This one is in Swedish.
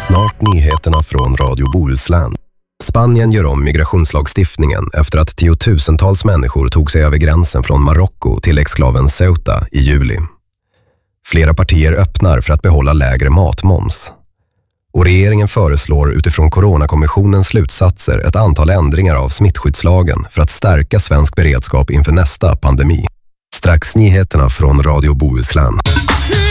Snart nyheterna från Radio Bohuslän. Spanien gör om migrationslagstiftningen efter att tiotusentals människor tog sig över gränsen från Marocko till exklaven Ceuta i juli. Flera partier öppnar för att behålla lägre matmoms. Och regeringen föreslår utifrån Coronakommissionens slutsatser ett antal ändringar av smittskyddslagen för att stärka svensk beredskap inför nästa pandemi. Strax nyheterna från Radio Bohuslän.